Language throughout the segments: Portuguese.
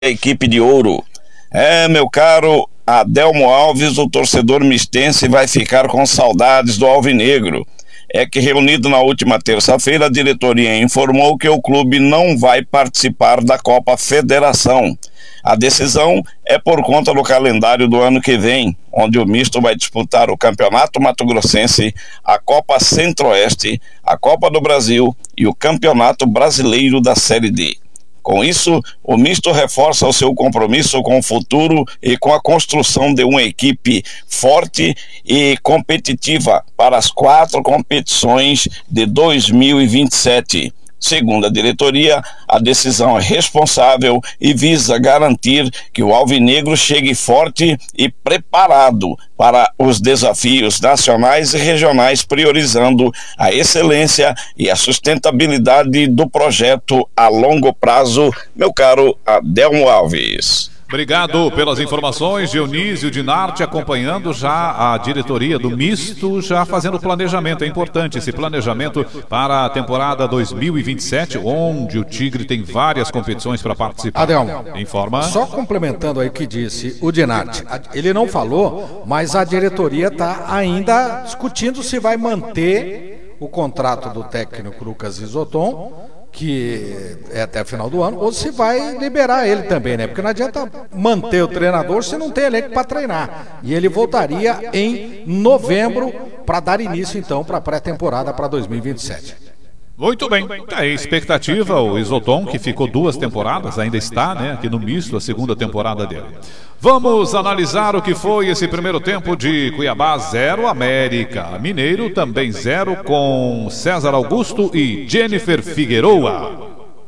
a equipe de ouro. Meu caro Adelmo Alves, o torcedor mistense vai ficar com saudades do Alvinegro. É que, reunido na última terça-feira, a diretoria informou que o clube não vai participar da Copa Federação. A decisão é por conta do calendário do ano que vem, onde o misto vai disputar o Campeonato Mato-Grossense, a Copa Centro-Oeste, a Copa do Brasil e o Campeonato Brasileiro da Série D. Com isso, o misto reforça o seu compromisso com o futuro e com a construção de uma equipe forte e competitiva para as 4 competições de 2027. Segundo a diretoria, a decisão é responsável e visa garantir que o Alvinegro chegue forte e preparado para os desafios nacionais e regionais, priorizando a excelência e a sustentabilidade do projeto a longo prazo, meu caro Adelmo Alves. Obrigado pelas informações, Dionísio Dinarte, acompanhando já a diretoria do misto, já fazendo o planejamento. É importante esse planejamento para a temporada 2027, onde o Tigre tem várias competições para participar. Adelmo, informa. Só complementando aí o que disse o Dinarte, ele não falou, mas a diretoria está ainda discutindo se vai manter o contrato do técnico Lucas Isoton, que é até o final do ano, ou se vai liberar ele também, né? Porque não adianta manter o treinador se não tem elenco para treinar. E ele voltaria em novembro para dar início, então, para a pré-temporada para 2027. Muito bem, tá aí a expectativa, o Isoton, que ficou 2 temporadas, ainda está, né, aqui no misto, a segunda temporada dele. Vamos analisar o que foi esse primeiro tempo de Cuiabá 0, América Mineiro também 0, com César Augusto e Jennifer Figueroa.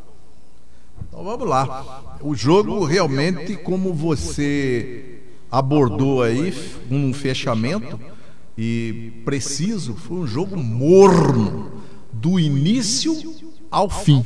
Então vamos lá. O jogo realmente, como você abordou aí, um fechamento e preciso, foi um jogo morno, do início ao fim,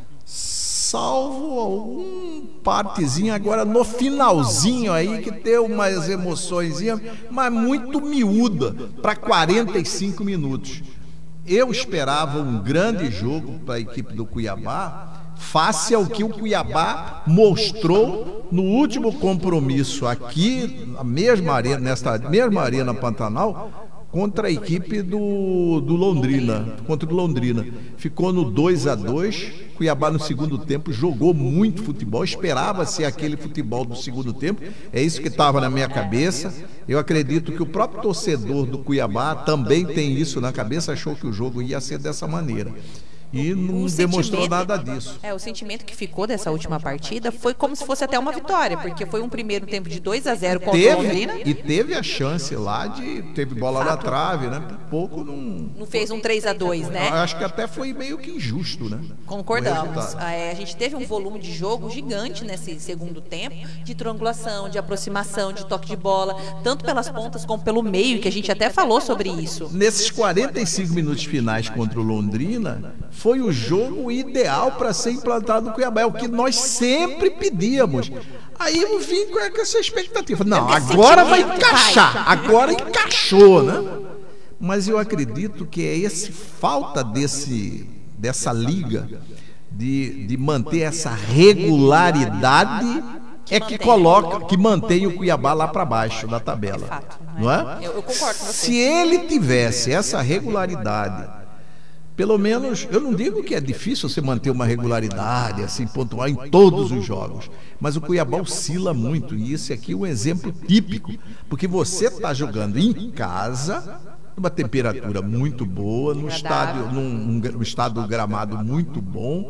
salvo algum partezinho agora no finalzinho aí que deu umas emoções, mas muito miúda, para 45 minutos. Eu esperava um grande jogo para a equipe do Cuiabá, face ao que o Cuiabá mostrou no último compromisso aqui, na mesma arena, nesta mesma arena Pantanal, contra a equipe do Londrina, contra o Londrina. Ficou no 2-2, Cuiabá no segundo tempo jogou muito futebol, esperava ser aquele futebol do segundo tempo, é isso que estava na minha cabeça. Eu acredito que o próprio torcedor do Cuiabá também tem isso na cabeça, achou que o jogo ia ser dessa maneira. E não demonstrou nada disso. O sentimento que ficou dessa última partida foi como se fosse até uma vitória, porque foi um primeiro tempo de 2-0 contra o Londrina. E teve a chance lá teve bola na trave, né? Por pouco não fez um 3-2, né? Eu acho que até foi meio que injusto, né? Concordamos. A gente teve um volume de jogo gigante nesse segundo tempo, de triangulação, de aproximação, de toque de bola, tanto pelas pontas como pelo meio, que a gente até falou sobre isso. Nesses 45 minutos finais contra o Londrina, foi o jogo ideal para ser implantado no Cuiabá, é o que nós sempre pedíamos. Aí eu vim com essa expectativa. Não, agora vai encaixar, agora encaixou, né? Mas eu acredito que é falta dessa liga, de manter essa regularidade, que mantém o Cuiabá lá para baixo da tabela. Fato, não é? Eu concordo com você. Se ele tivesse essa regularidade, pelo menos, eu não digo que é difícil você manter uma regularidade, assim, pontual em todos os jogos, mas o Cuiabá oscila muito, e esse aqui é um exemplo típico, porque você está jogando em casa, numa temperatura muito boa, num estado do gramado muito bom,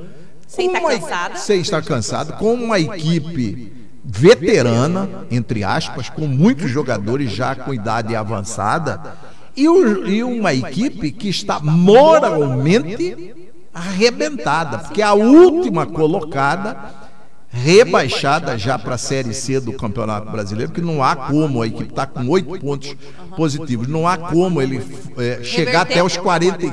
sem estar cansado, com uma equipe veterana, entre aspas, com muitos jogadores já com idade avançada, e uma equipe que está moralmente arrebentada, porque a última colocada, rebaixada já para a Série C do Campeonato Brasileiro, que não há como, a equipe está com 8 pontos positivos, não há como ele chegar até os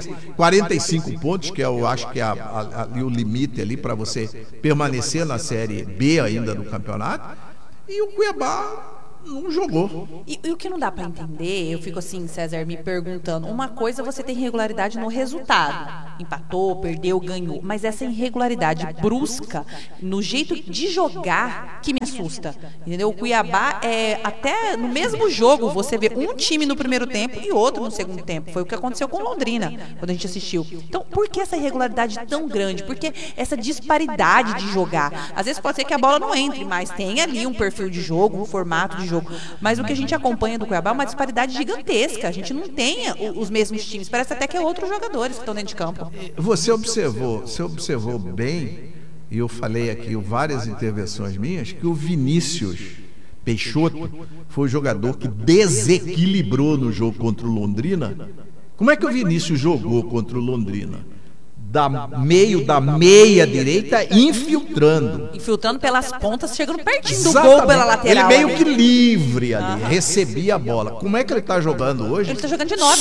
45 pontos, que eu acho que é ali o limite ali para você permanecer na Série B ainda do campeonato, e o Cuiabá não jogou. E o que não dá para entender, eu fico assim, César, me perguntando, uma coisa você tem irregularidade no resultado, empatou, perdeu, ganhou, mas essa irregularidade brusca no jeito de jogar que me assusta, entendeu? O Cuiabá, até no mesmo jogo, você vê um time no primeiro tempo e outro no segundo tempo, foi o que aconteceu com Londrina, quando a gente assistiu. Então, por que essa irregularidade tão grande? Por que essa disparidade de jogar? Às vezes pode ser que a bola não entre, mas tem ali um perfil de jogo, um formato de jogo. Mas o que a gente acompanha do Cuiabá é uma disparidade gigantesca. A gente não tem os mesmos times. Parece até que é outros jogadores que estão dentro de campo. Você observou bem, e eu falei aqui várias intervenções minhas, que o Vinícius Peixoto foi o jogador que desequilibrou no jogo contra o Londrina. Como é que o Vinícius jogou contra o Londrina? Da meia direita, infiltrando Pelas pontas, chegando pertinho do gol pela lateral. Ele meio que livre ali, recebia a bola. Como é que ele está jogando hoje? Ele está jogando de 9,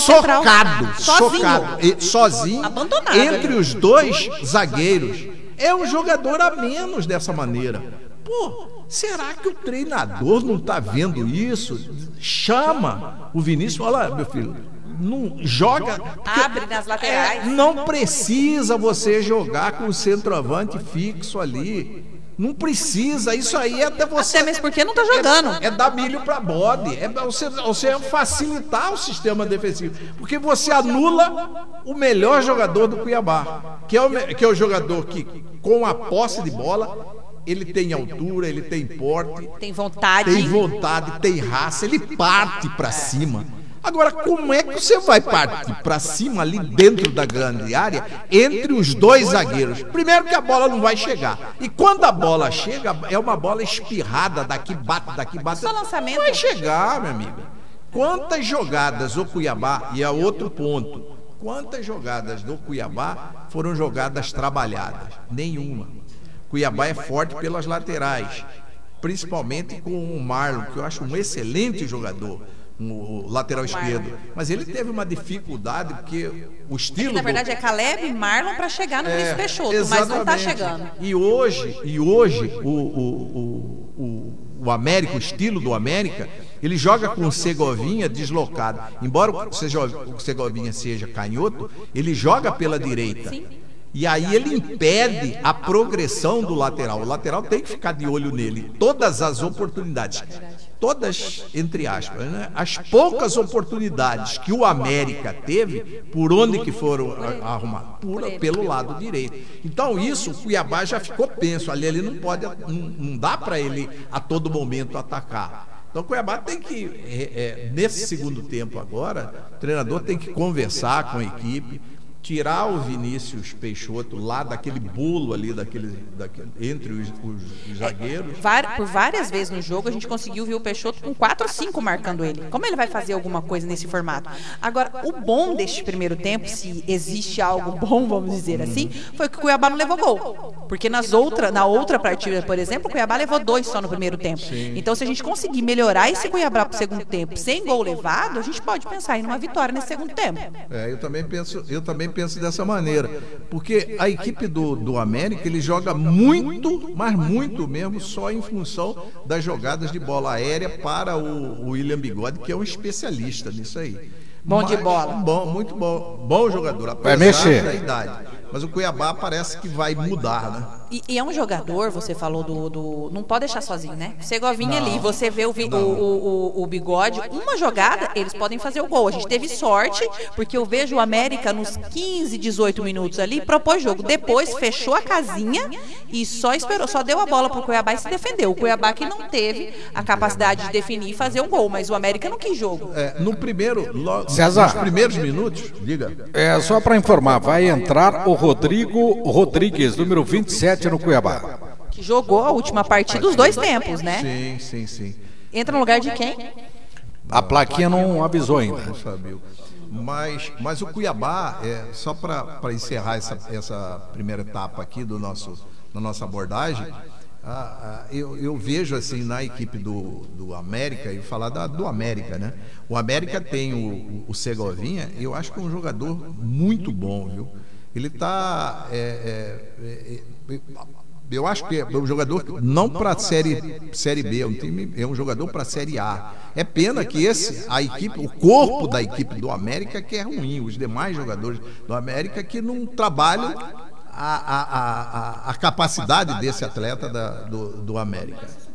sozinho, abandonado entre os dois zagueiros. É um jogador a menos dessa maneira. Pô, será que o treinador não está vendo isso? Chama o Vinícius, olha, meu filho, não joga, abre nas laterais. Não precisa você jogar com o centroavante fixo ali. Não precisa, isso aí é até você. Até mesmo porque não tá jogando. É dar milho para bode. Você facilitar o sistema defensivo. Porque você anula o melhor jogador do Cuiabá, que é o jogador que, com a posse de bola, ele tem altura, ele tem porte, tem vontade, tem raça, ele parte para cima. Agora, como é que você vai partir para cima ali dentro da grande área, entre os dois zagueiros? Primeiro que a bola não vai chegar. E quando a bola chega, é uma bola espirrada, daqui bate. Só lançamento. Não vai chegar, meu amigo. Quantas jogadas o Cuiabá, e é outro ponto, quantas jogadas do Cuiabá foram jogadas trabalhadas? Nenhuma. Cuiabá é forte pelas laterais, principalmente com o Marlon, que eu acho um excelente jogador, o lateral esquerdo, mas ele teve uma dificuldade porque o estilo na verdade é Caleb e Marlon para chegar no Vinícius Peixoto, exatamente. Mas não está chegando. E hoje o América, o estilo do América, ele joga com o Segovinha deslocado. Embora o Segovinha seja canhoto, ele joga pela direita. Sim. E aí ele impede a progressão do lateral. O lateral tem que ficar de olho nele. Todas as oportunidades, todas entre aspas, né? As poucas oportunidades que o América teve, por onde que foram arrumar? Pelo lado direito. Então isso, o Cuiabá já ficou penso. Ali ele não dá para ele a todo momento atacar. Então o Cuiabá tem que, nesse segundo tempo agora, o treinador tem que conversar com a equipe, tirar o Vinícius Peixoto lá daquele bolo ali, entre os zagueiros. Por várias vezes no jogo a gente conseguiu ver o Peixoto com 4 ou 5 marcando ele. Como ele vai fazer alguma coisa nesse formato? Agora, o bom deste primeiro tempo, se existe algo bom, vamos dizer assim, foi que o Cuiabá não levou gol. Porque na outra partida, por exemplo, o Cuiabá levou 2 só no primeiro tempo. Sim. Então, se a gente conseguir melhorar esse Cuiabá pro segundo tempo sem gol levado, a gente pode pensar em uma vitória nesse segundo tempo. Eu também penso dessa maneira, porque a equipe do América, ele joga muito, mas muito mesmo, só em função das jogadas de bola aérea para o William Bigode, que é um especialista nisso aí. Bom de bola. Muito bom jogador, vai mexer da idade. Mas o Cuiabá parece que vai mudar, né? E é um jogador, você falou do não pode deixar sozinho, né? Segovinha ali, você vê o Bigode, uma jogada, eles podem fazer o gol. A gente teve sorte, porque eu vejo o América nos 15, 18 minutos ali, propôs jogo. Depois fechou a casinha e só deu a bola pro Cuiabá e se defendeu. O Cuiabá que não teve a capacidade de definir e fazer um gol, mas o América não quis jogo. Nos primeiros minutos, diga. Só para informar, vai entrar o Rodrigo Rodrigues, número 27 no Cuiabá. Que jogou a última partida dos 2 tempos, né? Sim. Entra no lugar de quem? A plaquinha não avisou ainda. Não sabia. Mas o Cuiabá, só para encerrar essa primeira etapa aqui da nossa abordagem, eu vejo assim na equipe do América, e falar do América, né? O América tem o Segovinha, eu acho que é um jogador muito bom, viu? Ele está Eu acho que é um jogador não para série B, é um jogador para Série A. É pena que o corpo da equipe do América que é ruim, os demais jogadores do América que não trabalham a capacidade desse atleta do América.